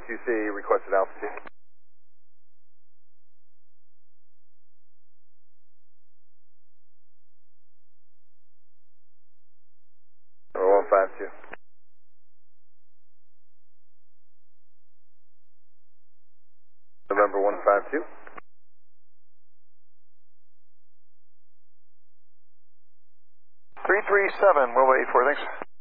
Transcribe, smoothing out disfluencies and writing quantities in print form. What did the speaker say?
152C, requested altitude. Number 152. November 152. 337, runway 84, thanks.